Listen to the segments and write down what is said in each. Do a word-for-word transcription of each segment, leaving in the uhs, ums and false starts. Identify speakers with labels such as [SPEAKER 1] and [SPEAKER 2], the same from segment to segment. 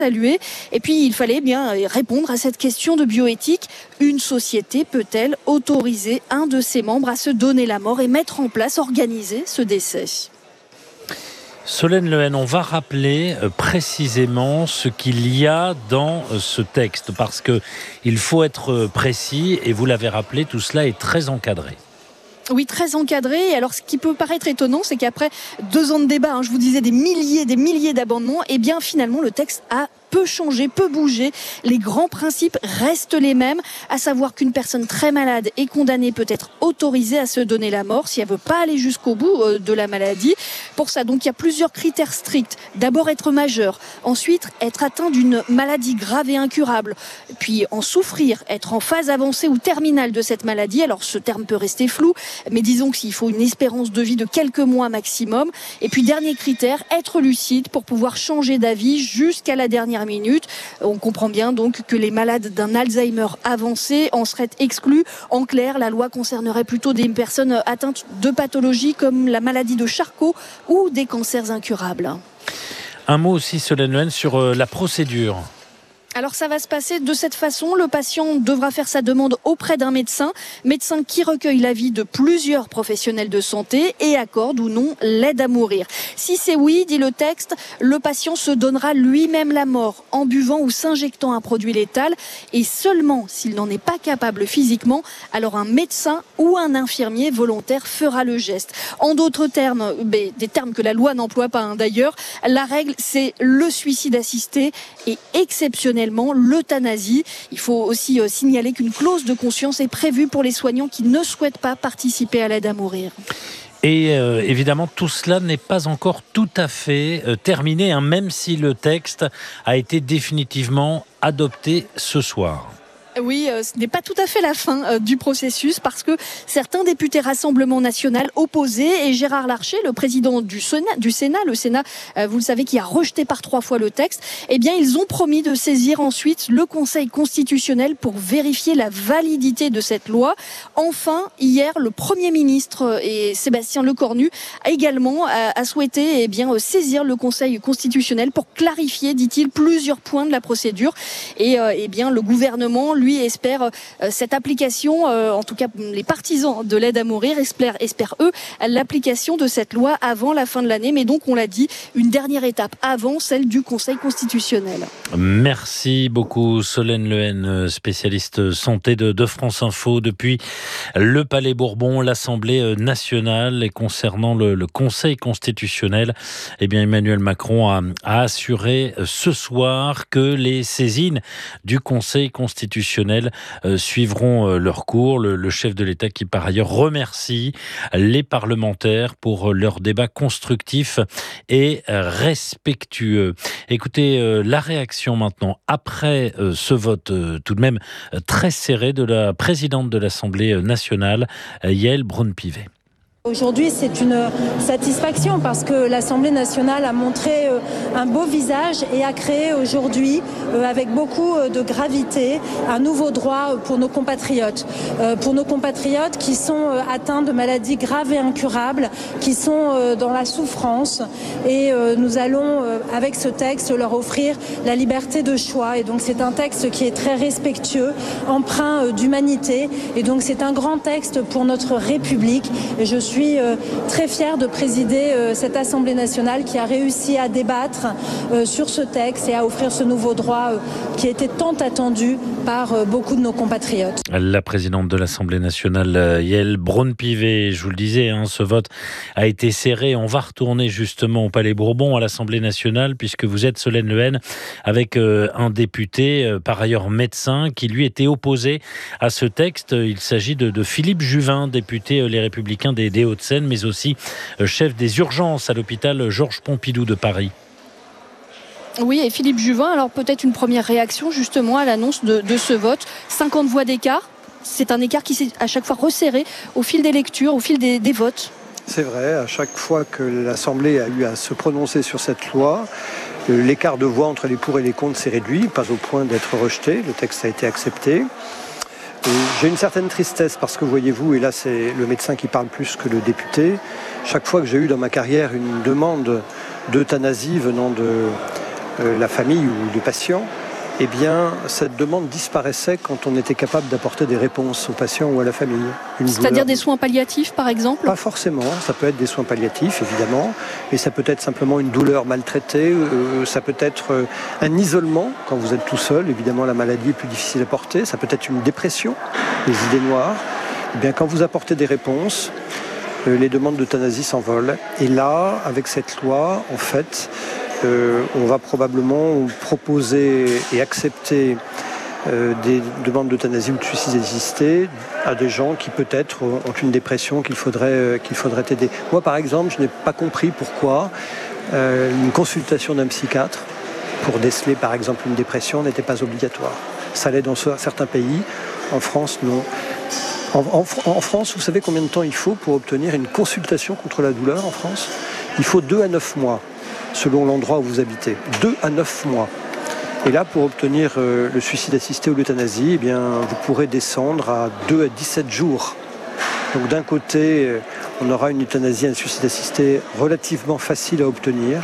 [SPEAKER 1] saluer. Et puis, il fallait bien répondre à cette question de bioéthique. Une société peut-elle autoriser un de ses membres à se donner la mort et mettre en place, organiser ce décès ?
[SPEAKER 2] Solène Lehen, on va rappeler précisément ce qu'il y a dans ce texte, parce qu'il faut être précis, et vous l'avez rappelé, tout cela est très encadré.
[SPEAKER 1] Oui, très encadré. Alors, ce qui peut paraître étonnant, c'est qu'après deux ans de débat, hein, je vous disais des milliers, des milliers d'amendements, et bien finalement, le texte a peut changer, peut bouger. Les grands principes restent les mêmes, à savoir qu'une personne très malade et condamnée peut être autorisée à se donner la mort si elle veut pas aller jusqu'au bout de la maladie. Pour ça, donc, il y a plusieurs critères stricts. D'abord, être majeur. Ensuite, être atteint d'une maladie grave et incurable. Puis, en souffrir, être en phase avancée ou terminale de cette maladie. Alors, ce terme peut rester flou, mais disons qu'il faut une espérance de vie de quelques mois maximum. Et puis, dernier critère, être lucide pour pouvoir changer d'avis jusqu'à la dernière minute. On comprend bien donc que les malades d'un Alzheimer avancé en seraient exclus. En clair, la loi concernerait plutôt des personnes atteintes de pathologies comme la maladie de Charcot ou des cancers incurables.
[SPEAKER 2] Un mot aussi, Solène Lehen, sur la procédure.
[SPEAKER 1] Alors ça va se passer de cette façon. Le patient devra faire sa demande auprès d'un médecin, médecin qui recueille l'avis de plusieurs professionnels de santé et accorde ou non l'aide à mourir. Si c'est oui, dit le texte, le patient se donnera lui-même la mort en buvant ou s'injectant un produit létal, et seulement s'il n'en est pas capable physiquement, alors un médecin ou un infirmier volontaire fera le geste. En d'autres termes, des termes que la loi n'emploie pas hein, d'ailleurs, la règle c'est le suicide assisté et exceptionnellement l'euthanasie. Il faut aussi euh, signaler qu'une clause de conscience est prévue pour les soignants qui ne souhaitent pas participer à l'aide à mourir.
[SPEAKER 2] Et euh, évidemment, tout cela n'est pas encore tout à fait euh, terminé, hein, même si le texte a été définitivement adopté ce soir.
[SPEAKER 1] Oui, euh, ce n'est pas tout à fait la fin euh, du processus parce que certains députés Rassemblement National opposés et Gérard Larcher, le président du Sénat, du Sénat le Sénat, euh, vous le savez, qui a rejeté par trois fois le texte, eh bien, ils ont promis de saisir ensuite le Conseil constitutionnel pour vérifier la validité de cette loi. Enfin, hier, le Premier ministre et Sébastien Lecornu a également a, a souhaité eh bien, saisir le Conseil constitutionnel pour clarifier, dit-il, plusieurs points de la procédure. Et euh, eh bien, le gouvernement lui espère euh, cette application, euh, en tout cas les partisans de l'aide à mourir espèrent, espèrent eux l'application de cette loi avant la fin de l'année, mais donc on l'a dit, une dernière étape avant celle du Conseil constitutionnel.
[SPEAKER 2] Merci beaucoup Solène Lehen, spécialiste santé de, de France Info depuis le Palais Bourbon, l'Assemblée nationale. Et concernant le, le Conseil constitutionnel, eh bien Emmanuel Macron a, a assuré ce soir que les saisines du Conseil constitutionnel Euh, suivront euh, leur cours. Le, le chef de l'État qui par ailleurs remercie les parlementaires pour euh, leur débat constructif et euh, respectueux. Écoutez euh, la réaction maintenant après euh, ce vote euh, tout de même euh, très serré de la présidente de l'Assemblée nationale, euh, Yaël Braun-Pivet.
[SPEAKER 3] Aujourd'hui, c'est une satisfaction parce que l'Assemblée nationale a montré un beau visage et a créé aujourd'hui, avec beaucoup de gravité, un nouveau droit pour nos compatriotes. Pour nos compatriotes qui sont atteints de maladies graves et incurables, qui sont dans la souffrance. Et nous allons, avec ce texte, leur offrir la liberté de choix. Et donc c'est un texte qui est très respectueux, empreint d'humanité. Et donc c'est un grand texte pour notre République. Et je suis Je suis très fière de présider cette Assemblée nationale qui a réussi à débattre sur ce texte et à offrir ce nouveau droit qui était tant attendu par beaucoup de nos compatriotes.
[SPEAKER 2] La présidente de l'Assemblée nationale, Yaël Braun-Pivet, je vous le disais, hein, ce vote a été serré. On va retourner justement au Palais Bourbon, à l'Assemblée nationale, puisque vous êtes Solène Lehen avec euh, un député, euh, par ailleurs médecin, qui lui était opposé à ce texte. Il s'agit de, de Philippe Juvin, député euh, Les Républicains des, des Hauts-de-Seine, mais aussi euh, chef des urgences à l'hôpital Georges Pompidou de Paris.
[SPEAKER 1] Oui, et Philippe Juvin, alors peut-être une première réaction justement à l'annonce de, de ce vote. cinquante voix d'écart, c'est un écart qui s'est à chaque fois resserré au fil des lectures, au fil des, des votes.
[SPEAKER 4] C'est vrai, à chaque fois que l'Assemblée a eu à se prononcer sur cette loi, l'écart de voix entre les pour et les contre s'est réduit, pas au point d'être rejeté, le texte a été accepté. Et j'ai une certaine tristesse parce que voyez-vous, et là c'est le médecin qui parle plus que le député, chaque fois que j'ai eu dans ma carrière une demande d'euthanasie venant de euh, la famille ou le patient, eh bien, cette demande disparaissait quand on était capable d'apporter des réponses au patient ou à la famille.
[SPEAKER 1] Une C'est-à-dire douleur... des soins palliatifs, par exemple ?
[SPEAKER 4] Pas forcément. Ça peut être des soins palliatifs, évidemment, mais ça peut être simplement une douleur maltraitée. Euh, ça peut être euh, un isolement quand vous êtes tout seul. Évidemment, la maladie est plus difficile à porter. Ça peut être une dépression, des idées noires. Eh bien, quand vous apportez des réponses, euh, les demandes d'euthanasie s'envolent. Et là, avec cette loi, en fait, Euh, on va probablement proposer et accepter euh, des demandes d'euthanasie ou de suicide assisté à des gens qui peut-être ont une dépression qu'il faudrait, euh, qu'il faudrait aider. Moi, par exemple, je n'ai pas compris pourquoi euh, une consultation d'un psychiatre pour déceler, par exemple, une dépression n'était pas obligatoire. Ça l'est dans certains pays. En France, non. En, en, en France, vous savez combien de temps il faut pour obtenir une consultation contre la douleur en France ? Il faut deux à neuf mois. Selon l'endroit où vous habitez, deux à neuf mois. Et là, pour obtenir euh, le suicide assisté ou l'euthanasie, eh bien, vous pourrez descendre à deux à dix-sept jours. Donc d'un côté, euh, on aura une euthanasie et un suicide assisté relativement facile à obtenir.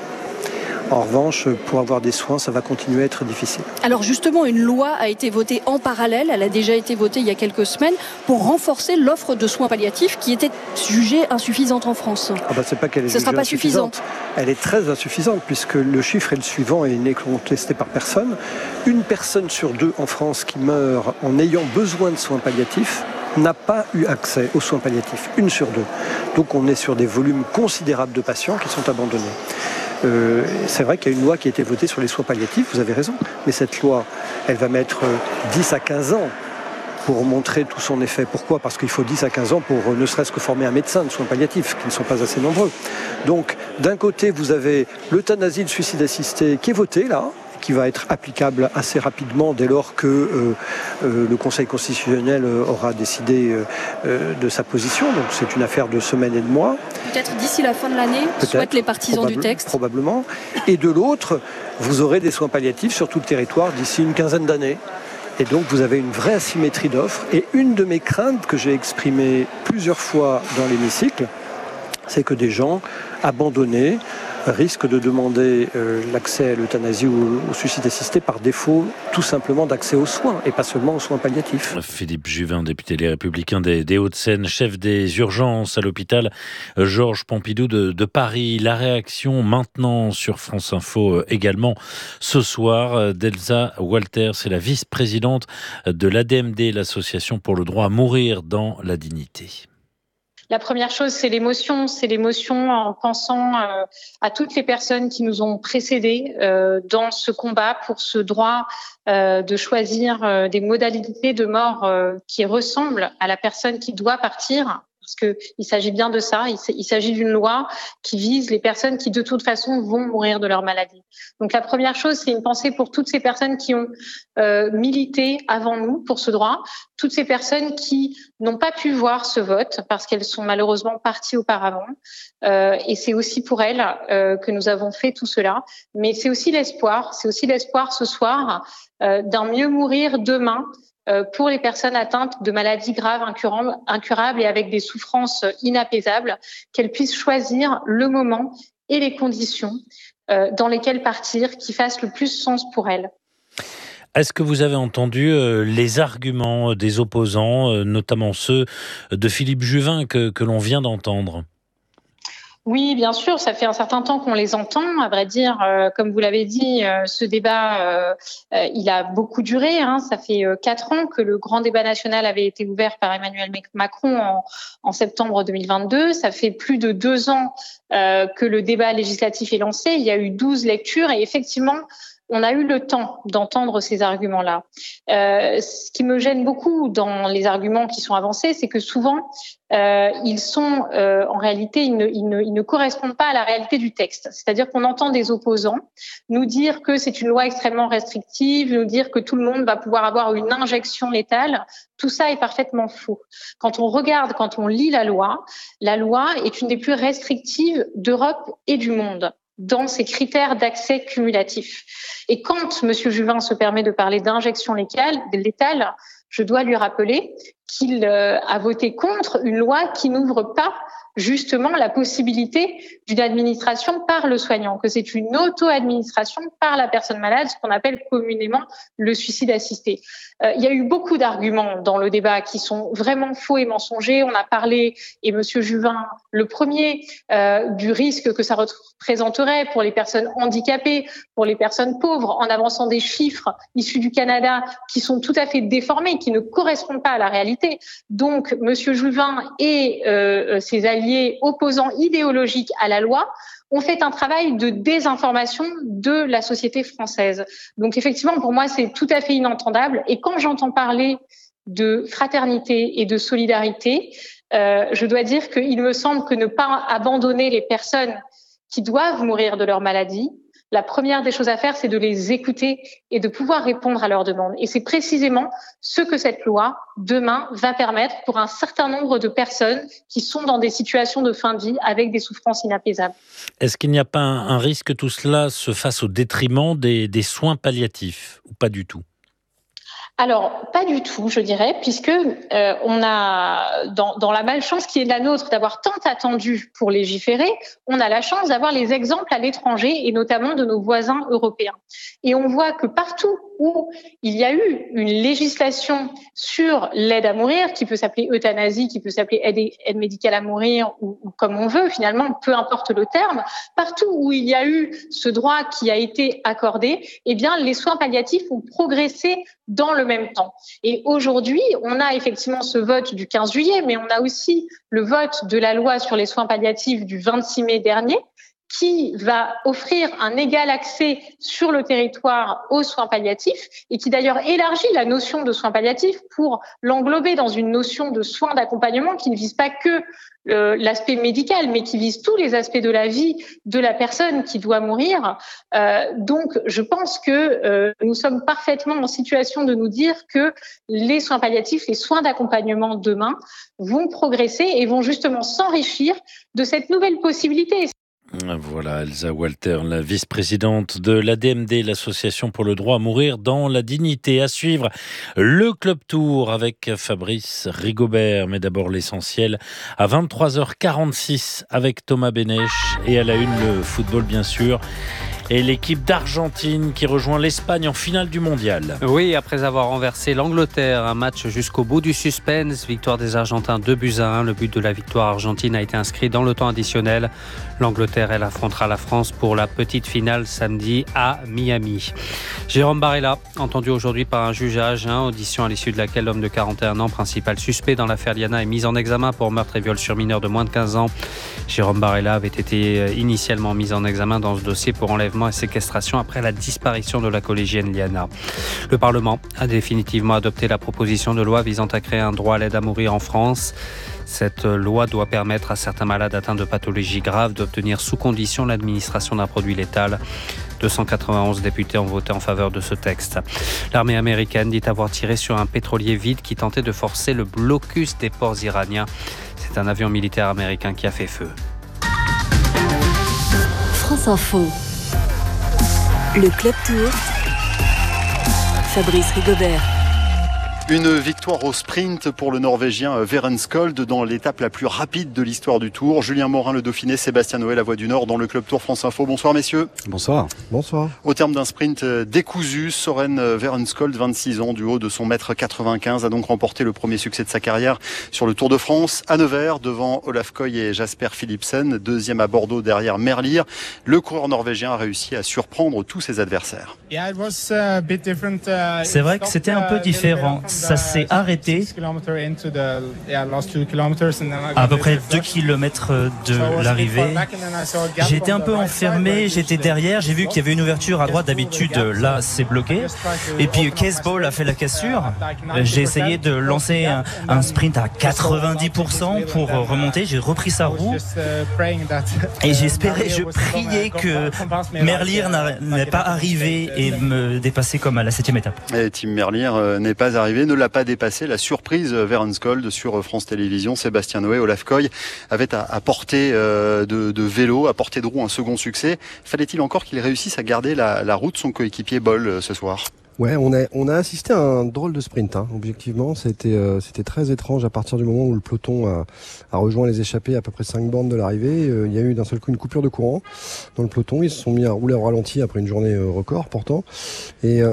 [SPEAKER 4] En revanche, pour avoir des soins, ça va continuer à être difficile.
[SPEAKER 1] Alors justement, une loi a été votée en parallèle, elle a déjà été votée il y a quelques semaines, pour renforcer l'offre de soins palliatifs qui était jugée insuffisante en France.
[SPEAKER 4] Ah bah c'est pas qu'elle est
[SPEAKER 1] Ce
[SPEAKER 4] jugée
[SPEAKER 1] sera pas
[SPEAKER 4] insuffisante.
[SPEAKER 1] Suffisante.
[SPEAKER 4] Elle est très insuffisante puisque le chiffre est le suivant et n'est contesté par personne. Une personne sur deux en France qui meurt en ayant besoin de soins palliatifs n'a pas eu accès aux soins palliatifs. Une sur deux. Donc on est sur des volumes considérables de patients qui sont abandonnés. Euh, c'est vrai qu'il y a une loi qui a été votée sur les soins palliatifs, vous avez raison, mais cette loi, elle va mettre dix à quinze ans pour montrer tout son effet. Pourquoi ? Parce qu'il faut dix à quinze ans pour euh, ne serait-ce que former un médecin de soins palliatifs, qui ne sont pas assez nombreux. Donc, d'un côté, vous avez l'euthanasie, le suicide assisté qui est voté là, qui va être applicable assez rapidement dès lors que euh, euh, le Conseil constitutionnel aura décidé euh, de sa position. Donc c'est une affaire de semaines et de mois.
[SPEAKER 1] Peut-être d'ici la fin de l'année, souhaitent les partisans
[SPEAKER 4] probable,
[SPEAKER 1] du texte.
[SPEAKER 4] Probablement. Et de l'autre, vous aurez des soins palliatifs sur tout le territoire d'ici une quinzaine d'années. Et donc vous avez une vraie asymétrie d'offres. Et une de mes craintes que j'ai exprimées plusieurs fois dans l'hémicycle, c'est que des gens abandonnés risquent de demander euh, l'accès à l'euthanasie ou au suicide assisté par défaut tout simplement d'accès aux soins et pas seulement aux soins palliatifs.
[SPEAKER 2] Philippe Juvin, député Les Républicains des, des Hauts-de-Seine, chef des urgences à l'hôpital Georges Pompidou de, de Paris. La réaction maintenant sur France Info également ce soir d'Elsa Walter, c'est la vice-présidente de l'A D M D, l'association pour le droit à mourir dans la dignité.
[SPEAKER 5] La première chose, c'est l'émotion. C'est l'émotion en pensant euh, à toutes les personnes qui nous ont précédés euh, dans ce combat pour ce droit euh, de choisir euh, des modalités de mort euh, qui ressemblent à la personne qui doit partir. Parce que il s'agit bien de ça. Il, il s'agit d'une loi qui vise les personnes qui, de toute façon, vont mourir de leur maladie. Donc, la première chose, c'est une pensée pour toutes ces personnes qui ont euh, milité avant nous pour ce droit, toutes ces personnes qui n'ont pas pu voir ce vote parce qu'elles sont malheureusement parties auparavant. Euh, et c'est aussi pour elles euh, que nous avons fait tout cela. Mais c'est aussi l'espoir. C'est aussi l'espoir ce soir euh, d'un mieux mourir demain. Pour les personnes atteintes de maladies graves, incurables et avec des souffrances inapaisables, qu'elles puissent choisir le moment et les conditions dans lesquelles partir qui fassent le plus sens pour elles.
[SPEAKER 2] Est-ce que vous avez entendu les arguments des opposants, notamment ceux de Philippe Juvin que, que l'on vient d'entendre ?
[SPEAKER 5] Oui, bien sûr, ça fait un certain temps qu'on les entend. À vrai dire, euh, comme vous l'avez dit, euh, ce débat, euh, euh, il a beaucoup duré. Hein. Ça fait euh, quatre ans que le grand débat national avait été ouvert par Emmanuel Macron en, en septembre deux mille vingt-deux. Ça fait plus de deux ans euh, que le débat législatif est lancé. Il y a eu douze lectures et effectivement, on a eu le temps d'entendre ces arguments-là. Euh, ce qui me gêne beaucoup dans les arguments qui sont avancés, c'est que souvent, euh, ils sont euh, en réalité, ils ne, ils, ne, ils ne correspondent pas à la réalité du texte. C'est-à-dire qu'on entend des opposants nous dire que c'est une loi extrêmement restrictive, nous dire que tout le monde va pouvoir avoir une injection létale. Tout ça est parfaitement faux. Quand on regarde, quand on lit la loi, la loi est une des plus restrictives d'Europe et du monde dans ses critères d'accès cumulatif. Et quand M. Juvin se permet de parler d'injection létale, je dois lui rappeler qu'il euh, a voté contre une loi qui n'ouvre pas justement la possibilité d'une administration par le soignant, que c'est une auto-administration par la personne malade, ce qu'on appelle communément le suicide assisté. Euh, il y a eu beaucoup d'arguments dans le débat qui sont vraiment faux et mensongers. On a parlé, et Monsieur Juvin, le premier, euh, du risque que ça représenterait pour les personnes handicapées, pour les personnes pauvres, en avançant des chiffres issus du Canada qui sont tout à fait déformés, qui ne correspondent pas à la réalité. Donc, Monsieur Juvin et euh, ses alliés opposants idéologiques à la loi ont fait un travail de désinformation de la société française. Donc effectivement, pour moi, c'est tout à fait inentendable. Et quand j'entends parler de fraternité et de solidarité, euh, je dois dire qu'il me semble que ne pas abandonner les personnes qui doivent mourir de leur maladie, la première des choses à faire, c'est de les écouter et de pouvoir répondre à leurs demandes. Et c'est précisément ce que cette loi, demain, va permettre pour un certain nombre de personnes qui sont dans des situations de fin de vie avec des souffrances inapaisables.
[SPEAKER 2] Est-ce qu'il n'y a pas un, un risque que tout cela se fasse au détriment des, des soins palliatifs, ou pas du tout ?
[SPEAKER 5] Alors, pas du tout, je dirais, puisque euh, on a, dans, dans la malchance qui est la nôtre d'avoir tant attendu pour légiférer, on a la chance d'avoir les exemples à l'étranger et notamment de nos voisins européens. Et on voit que partout où il y a eu une législation sur l'aide à mourir, qui peut s'appeler euthanasie, qui peut s'appeler aide, aide médicale à mourir, ou, ou comme on veut, finalement, peu importe le terme, partout où il y a eu ce droit qui a été accordé, eh bien, les soins palliatifs ont progressé dans le même temps. Et aujourd'hui, on a effectivement ce vote du quinze juillet, mais on a aussi le vote de la loi sur les soins palliatifs du vingt-six mai dernier, qui va offrir un égal accès sur le territoire aux soins palliatifs et qui d'ailleurs élargit la notion de soins palliatifs pour l'englober dans une notion de soins d'accompagnement qui ne vise pas que euh, l'aspect médical, mais qui vise tous les aspects de la vie de la personne qui doit mourir. Euh, donc, je pense que euh, nous sommes parfaitement en situation de nous dire que les soins palliatifs, les soins d'accompagnement demain vont progresser et vont justement s'enrichir de cette nouvelle possibilité.
[SPEAKER 2] Voilà, Elsa Walter, la vice-présidente de l'A D M D, l'Association pour le droit à mourir dans la dignité. À suivre, le Club Tour avec Fabrice Rigobert. Mais d'abord l'essentiel à vingt-trois heures quarante-six avec Thomas Bénèche. Et à la une, le football bien sûr. Et l'équipe d'Argentine qui rejoint l'Espagne en finale du mondial.
[SPEAKER 6] Oui, après avoir renversé l'Angleterre, un match jusqu'au bout du suspense. Victoire des Argentins deux buts à un. Le but de la victoire argentine a été inscrit dans le temps additionnel. L'Angleterre, elle affrontera la France pour la petite finale samedi à Miami. Jérôme Barella, entendu aujourd'hui par un juge à Agen, audition à l'issue de laquelle l'homme de quarante et un ans, principal suspect dans l'affaire Liana, est mis en examen pour meurtre et viol sur mineur de moins de quinze ans. Jérôme Barella avait été initialement mis en examen dans ce dossier pour enlèvement et séquestration après la disparition de la collégienne Liana. Le Parlement a définitivement adopté la proposition de loi visant à créer un droit à l'aide à mourir en France. Cette loi doit permettre à certains malades atteints de pathologies graves d'obtenir sous condition l'administration d'un produit létal. deux cent quatre-vingt-onze députés ont voté en faveur de ce texte. L'armée américaine dit avoir tiré sur un pétrolier vide qui tentait de forcer le blocus des ports iraniens. C'est un avion militaire américain qui a fait feu.
[SPEAKER 7] France Info. Le Club Tour. Fabrice Rigobert.
[SPEAKER 8] Une victoire au sprint pour le Norvégien Verenskold dans l'étape la plus rapide de l'histoire du Tour. Julien Morin, le Dauphiné, Sébastien Noël, la Voix du Nord dans le Club Tour France Info. Bonsoir messieurs.
[SPEAKER 9] Bonsoir. Bonsoir.
[SPEAKER 8] Au terme d'un sprint décousu, Søren Verenskold, vingt-six ans, du haut de son mètre quatre-vingt-quinze, a donc remporté le premier succès de sa carrière sur le Tour de France à Nevers devant Olaf Koy et Jasper Philipsen, deuxième à Bordeaux derrière Merlier. Le coureur norvégien a réussi à surprendre tous ses adversaires.
[SPEAKER 10] C'est vrai que c'était un peu différent. Ça s'est arrêté à peu près deux kilomètres de l'arrivée. J'ai été un peu enfermé, j'étais derrière, j'ai vu qu'il y avait une ouverture à droite, d'habitude là c'est bloqué. Et puis Kees Bol a fait la cassure. J'ai essayé de lancer un, un sprint à quatre-vingt-dix pour cent pour remonter, j'ai repris sa roue et j'espérais, je priais que Merlier n'ait pas arrivé et me dépasser comme à la septième étape.
[SPEAKER 8] Et Tim Merlier euh, n'est pas arrivé, ne l'a pas dépassé. La surprise Verenskold sur France Télévisions, Sébastien Noé, Olaf Koy avait à, à portée euh, de, de vélo, à portée de roue un second succès. Fallait-il encore qu'il réussisse à garder la, la route de son coéquipier Bol euh, ce soir ?
[SPEAKER 9] Ouais, on a on a assisté à un drôle de sprint. Hein. Objectivement, c'était euh, c'était très étrange à partir du moment où le peloton a, a rejoint les échappées à peu près cinq bornes de l'arrivée. Euh, il y a eu d'un seul coup une coupure de courant dans le peloton. Ils se sont mis à rouler au ralenti après une journée euh, record pourtant. Et, euh,